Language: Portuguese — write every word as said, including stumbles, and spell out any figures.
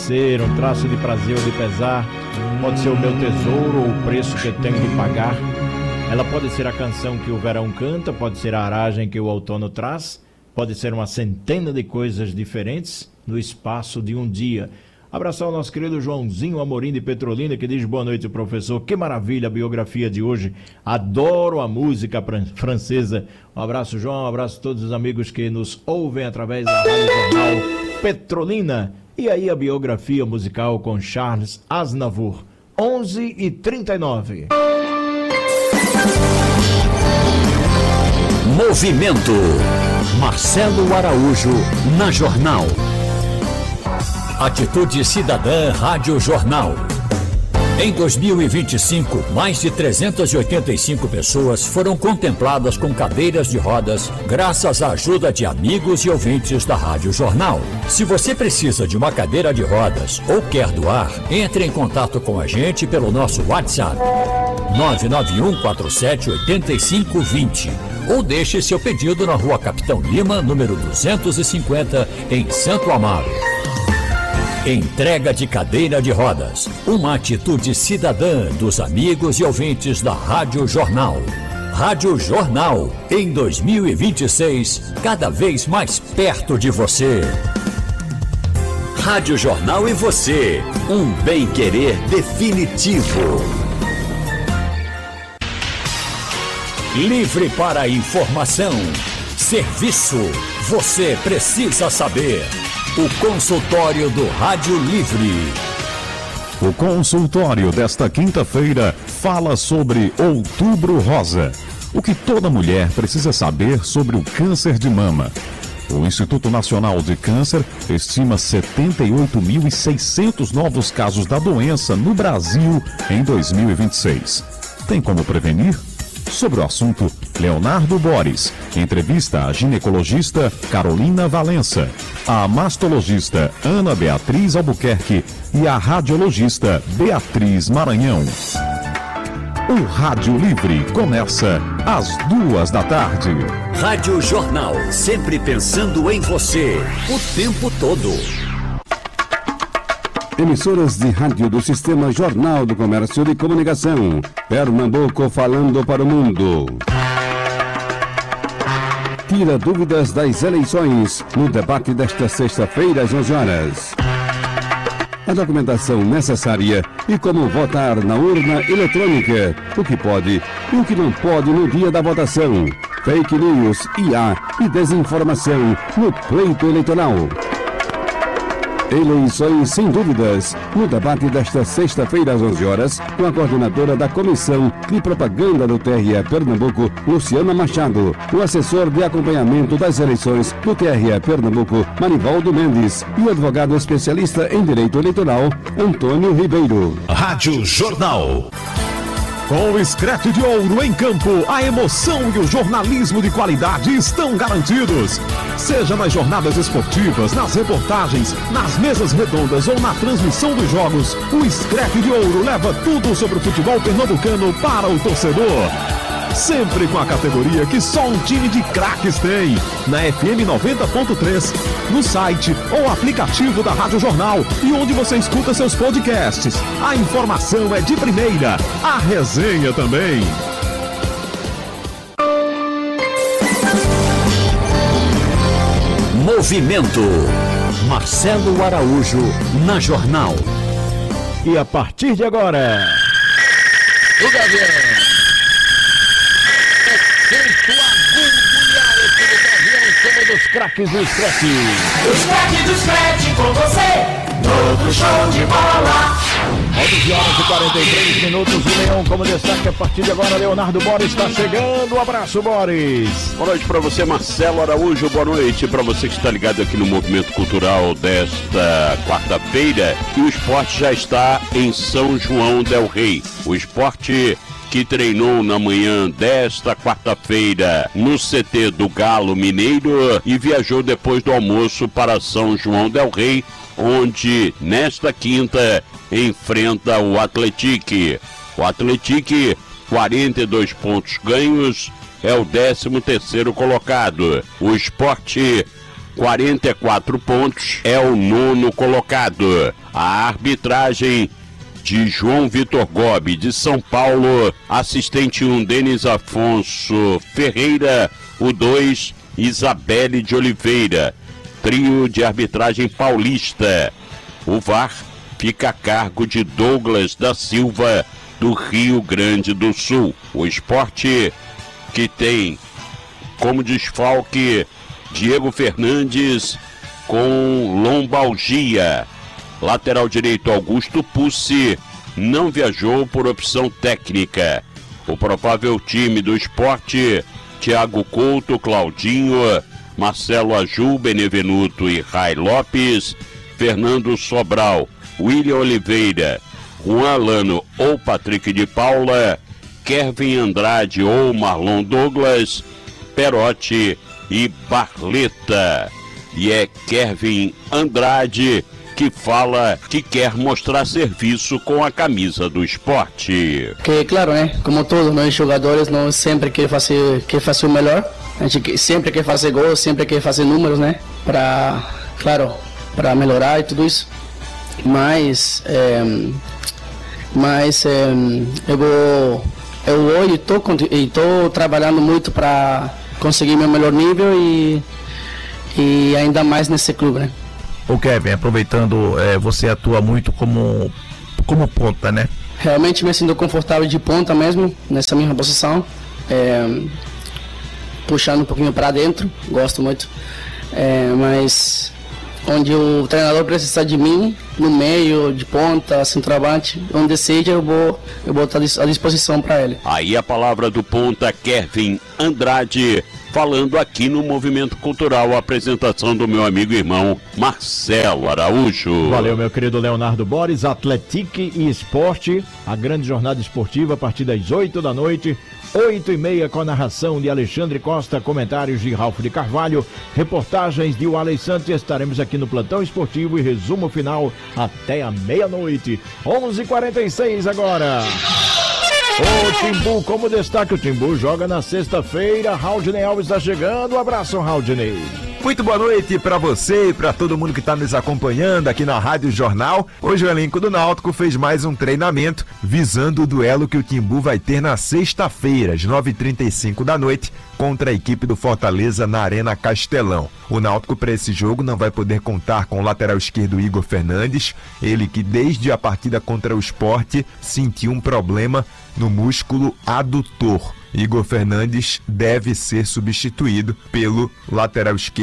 ser um traço de prazer ou de pesar, pode ser o meu tesouro ou o preço que eu tenho de pagar. Ela pode ser a canção que o verão canta, pode ser a aragem que o outono traz, pode ser uma centena de coisas diferentes no espaço de um dia. Abraçar o nosso querido Joãozinho Amorim de Petrolina, que diz: boa noite, professor, que maravilha a biografia de hoje, adoro a música francesa. Um abraço, João, um abraço a todos os amigos que nos ouvem através da Rádio Jornal Petrolina. E aí a biografia musical com Charles Aznavour, onze e trinta e nove. Movimento Marcelo Araújo na Jornal. Atitude Cidadã Rádio Jornal. Em dois mil e vinte e cinco, mais de trezentas e oitenta e cinco pessoas foram contempladas com cadeiras de rodas graças à ajuda de amigos e ouvintes da Rádio Jornal. Se você precisa de uma cadeira de rodas ou quer doar, entre em contato com a gente pelo nosso WhatsApp nove nove um quatro sete oito cinco dois zero ou deixe seu pedido na Rua Capitão Lima, número duzentos e cinquenta, em Santo Amaro. Entrega de cadeira de rodas, uma atitude cidadã dos amigos e ouvintes da Rádio Jornal. Rádio Jornal, em dois mil e vinte e seis, cada vez mais perto de você. Rádio Jornal e você, um bem-querer definitivo. Livre para informação, serviço, você precisa saber. O consultório do Rádio Livre. O consultório desta quinta-feira fala sobre Outubro Rosa. O que toda mulher precisa saber sobre o câncer de mama. O Instituto Nacional de Câncer estima setenta e oito mil e seiscentos novos casos da doença no Brasil em dois mil e vinte e seis. Tem como prevenir? Sobre o assunto, Leonardo Boris entrevista a ginecologista Carolina Valença, a mastologista Ana Beatriz Albuquerque e a radiologista Beatriz Maranhão. O Rádio Livre começa às duas da tarde. Rádio Jornal, sempre pensando em você, o tempo todo. Emissoras de rádio do Sistema Jornal do Comércio de Comunicação. Pernambuco falando para o mundo. Tira dúvidas das eleições no debate desta sexta-feira às onze horas. A documentação necessária e como votar na urna eletrônica. O que pode e o que não pode no dia da votação. Fake news, I A e desinformação no pleito eleitoral. Eleições sem dúvidas, no debate desta sexta-feira às onze horas, com a coordenadora da Comissão de Propaganda do T R E Pernambuco, Luciana Machado, o assessor de acompanhamento das eleições do T R E Pernambuco, Manivaldo Mendes, e o advogado especialista em direito eleitoral, Antônio Ribeiro. Rádio Jornal. Com o Screte de Ouro em campo, a emoção e o jornalismo de qualidade estão garantidos. Seja nas jornadas esportivas, nas reportagens, nas mesas redondas ou na transmissão dos jogos, o Screte de Ouro leva tudo sobre o futebol pernambucano para o torcedor. Sempre com a categoria que só um time de craques tem. Na F M noventa ponto três, no site ou aplicativo da Rádio Jornal e onde você escuta seus podcasts. A informação é de primeira, a resenha também. Movimento Marcelo Araújo na Jornal. E a partir de agora, o Gavião. Dos craques do Screte. Os craques do Screte com você, novo show de bola. onze horas e quarenta e três minutos, o Leão como destaque a partir de agora, Leonardo Boris está chegando. Um abraço, Boris. Boa noite para você, Marcelo Araújo. Boa noite para você que está ligado aqui no Movimento Cultural desta quarta-feira. E o esporte já está em São João del Rei. O esporte que treinou na manhã desta quarta-feira no C T do Galo Mineiro e viajou depois do almoço para São João del Rei, onde nesta quinta enfrenta o Atlético. O Atlético, quarenta e dois pontos ganhos, é o décimo terceiro colocado. O Sport quarenta e quatro pontos, é o nono colocado. A arbitragem de João Vitor Gobi, de São Paulo. Assistente um, Denis Afonso Ferreira. O dois, Isabelle de Oliveira. Trio de arbitragem paulista. O V A R fica a cargo de Douglas da Silva, do Rio Grande do Sul. O Sport, que tem como desfalque Diego Fernandes com lombalgia. Lateral direito Augusto Pucci não viajou por opção técnica. O provável time do Sport: Thiago Couto, Claudinho, Marcelo Aju, Benevenuto e Rai Lopes, Fernando Sobral, William Oliveira, Juan Alano ou Patrick de Paula, Kevin Andrade ou Marlon Douglas, Perotti e Barleta. E é Kevin Andrade que fala que quer mostrar serviço com a camisa do Sport. Que claro, né? Como todos nós jogadores, nós sempre quer fazer, quer fazer o melhor. A gente sempre quer fazer gols, sempre quer fazer números, né? Para, claro, para melhorar e tudo isso. Mas, é, mas é, eu vou, eu hoje estou estou trabalhando muito para conseguir meu melhor nível e e ainda mais nesse clube, né? O Kevin, aproveitando, é, você atua muito como, como ponta, né? Realmente me sinto confortável de ponta mesmo, nessa mesma posição. É, puxando um pouquinho para dentro, gosto muito. É, mas onde o treinador precisa de mim, no meio, de ponta, centroavante, onde seja, eu vou, eu vou estar à disposição para ele. Aí a palavra do ponta Kevin Andrade, falando aqui no Movimento Cultural, a apresentação do meu amigo e irmão Marcelo Araújo. Valeu, meu querido Leonardo Borges. Atletique e Esporte, a grande jornada esportiva a partir das oito da noite, oito e meia, com a narração de Alexandre Costa, comentários de Ralf de Carvalho, reportagens de Wally Santos. Estaremos aqui no Plantão Esportivo e resumo final até a meia-noite. onze e quarenta e seis agora. O Timbu, como destaque, o Timbu joga na sexta-feira. Raudney Alves está chegando. Um abraço, Raudney. Muito boa noite para você e para todo mundo que está nos acompanhando aqui na Rádio Jornal. Hoje o elenco do Náutico fez mais um treinamento visando o duelo que o Timbu vai ter na sexta-feira, às nove e trinta e cinco da noite, contra a equipe do Fortaleza na Arena Castelão. O Náutico para esse jogo não vai poder contar com o lateral esquerdo Igor Fernandes, ele que desde a partida contra o Sport sentiu um problema no músculo adutor. Igor Fernandes deve ser substituído pelo lateral esquerdo